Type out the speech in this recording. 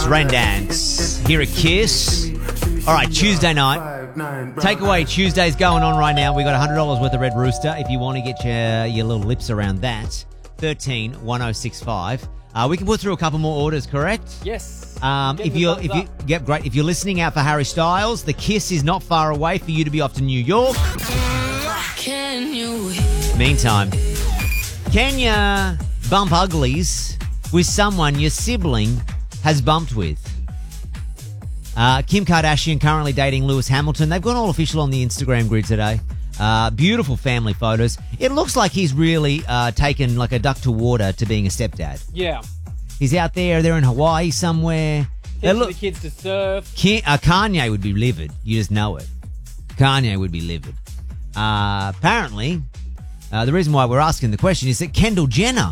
Rain Dance. Here at Kiss. All right, Tuesday night. Takeaway Tuesday's going on right now. We got $100 worth of Red Rooster if you want to get your little lips around that. 131065. We can put through a couple more orders, correct? Yes. If you're listening out for Harry Styles, the Kiss is not far away for you to be off to New York. Meantime, can you bump uglies with someone your sibling has bumped with? Kim Kardashian currently dating Lewis Hamilton. They've gone all official on the Instagram grid today. Beautiful family photos. It looks like he's really taken like a duck to water to being a stepdad. Yeah. He's out there. They're in Hawaii somewhere. Teaching the kids to surf. Kanye would be livid. You just know it. Kanye would be livid. Apparently, the reason why we're asking the question is that Kendall Jenner